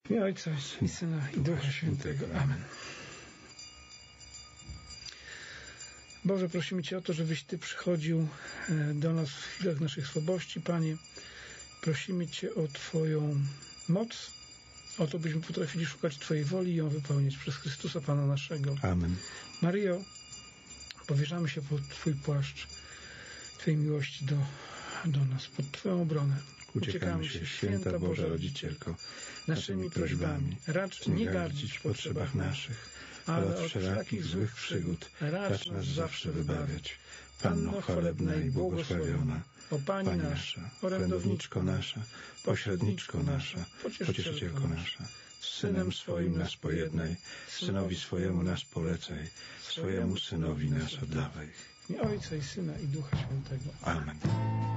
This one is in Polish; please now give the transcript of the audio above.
W imię Ojca i Syna i Ducha Świętego. Amen. Boże, prosimy Cię o to, żebyś Ty przychodził do nas w chwilach naszych słabości, Panie. Prosimy Cię o Twoją moc, o to, byśmy potrafili szukać Twojej woli i ją wypełnić przez Chrystusa Pana naszego. Amen. Maryjo, powierzamy się pod Twój płaszcz Twojej miłości do nas, pod Twoją obronę. Uciekamy się, święta Boża Rodzicielko, naszymi prośbami. Racz nie gardzić w potrzebach naszych, ale od wszelakich złych przygód racz nas zawsze wybawiać. Panno chwalebna i błogosławiona, o Pani nasza, orędowniczko nasza, pośredniczko nasza, pocieszycielko nasza, z Synem swoim nas pojednaj, Synowi swojemu nas polecaj, swojemu Synowi nas oddawaj. W imię Ojca i Syna i Ducha Świętego. Amen.